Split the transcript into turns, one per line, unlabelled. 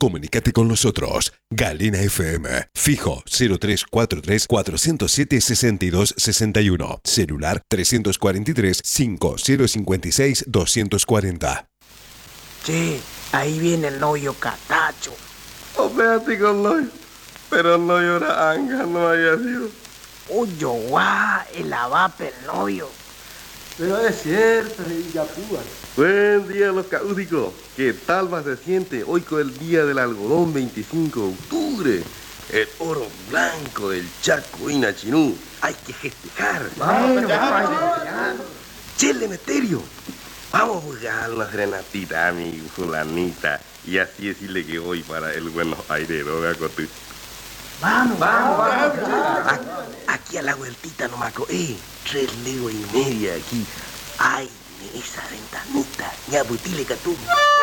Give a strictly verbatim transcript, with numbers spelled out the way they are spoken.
Comunícate con nosotros. Galena F M. Fijo cero tres cuatro tres, cuatro cero siete, seis dos seis uno. Celular tres cuatro tres, cinco cero cinco seis, dos cuatro cero.
Che, ahí viene el novio Catacho.
Opéate con novio. Pero el novio era anga, no haya sido.
Oye, guau, el abape el novio.
Pero es cierto, Yapúa.
Buen día, los caúdicos. ¿Qué tal más se siente hoy con el día del algodón veinticinco de octubre? El oro blanco del Chaco y Nachinú. Hay que festejar.
Vamos, vamos.
Chele Meterio. Vamos a jugar una serenatita a mi fulanita y así decirle que voy para el Buenos Aires, ¿no, Gacotu?
Vamos, vamos, vamos.
A- Aquí a la vueltita nomás, eh, tres leguas y media aquí. Ay, esa ventanita, ñabutile catú.